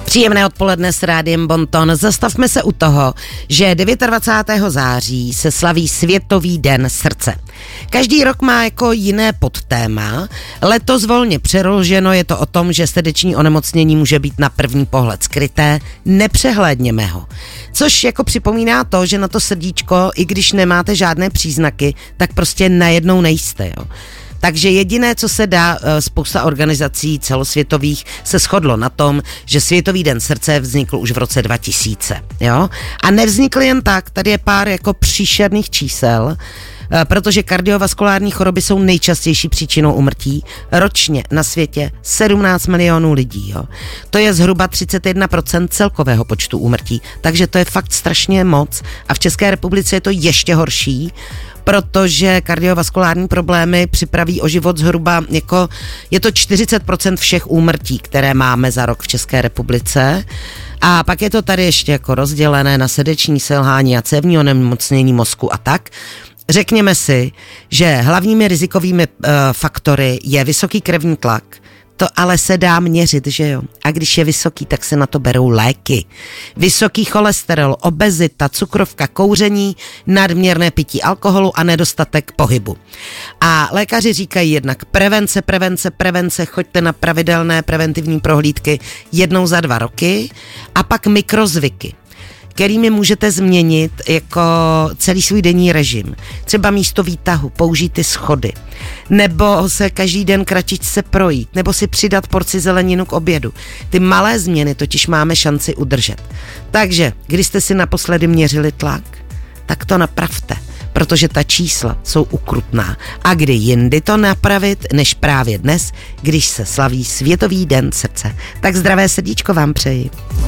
Příjemné odpoledne s Rádiem Bonton. Zastavme se u toho, že 29. září se slaví Světový den srdce. Každý rok má jako jiné podtéma. Letos volně přeloženo je to o tom, že srdeční onemocnění může být na první pohled skryté, nepřehlédněme ho. Což jako připomíná to, že na to srdíčko, i když nemáte žádné příznaky, tak prostě najednou nejste, jo. Takže jediné, co se dá, spousta organizací celosvětových se shodlo na tom, že Světový den srdce vznikl už v roce 2000, jo? A nevznikl jen tak, tady je pár jako příšerných čísel, protože kardiovaskulární choroby jsou nejčastější příčinou úmrtí. Ročně na světě 17 milionů lidí, jo? To je zhruba 31% celkového počtu úmrtí, takže to je fakt strašně moc a v České republice je to ještě horší, protože kardiovaskulární problémy připraví o život zhruba jako, je to 40% všech úmrtí, které máme za rok v České republice. A pak je to tady ještě jako rozdělené na srdeční selhání a cévní onemocnění mozku a tak. Řekněme si, že hlavními rizikovými faktory je vysoký krevní tlak. To ale se dá měřit, že jo? A když je vysoký, tak se na to berou léky. Vysoký cholesterol, obezita, cukrovka, kouření, nadměrné pití alkoholu a nedostatek pohybu. A lékaři říkají jednak prevence, choďte na pravidelné preventivní prohlídky jednou za 2 roky a pak mikrozvyky, kterými můžete změnit jako celý svůj denní režim. Třeba místo výtahu použít ty schody, nebo se každý den kratičce projít, nebo si přidat porci zeleninu k obědu. Ty malé změny totiž máme šanci udržet. Takže, když jste si naposledy měřili tlak, tak to napravte, protože ta čísla jsou ukrutná. A kdy jindy to napravit, než právě dnes, když se slaví Světový den srdce. Tak zdravé srdíčko vám přeji.